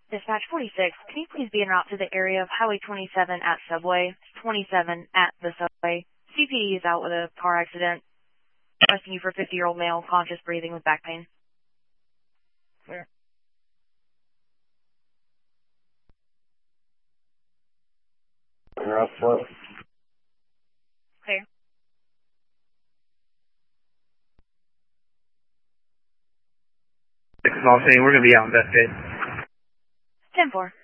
Dispatch 46, can you please be en route to the area of Highway 27 at Subway, 27 at the Subway. CPE is out with a car accident. Arresting you for 50-year-old male, conscious breathing with back pain. Clear. You're up for it. Clear. Small city, we're going to be out in Best Gate. 10-4.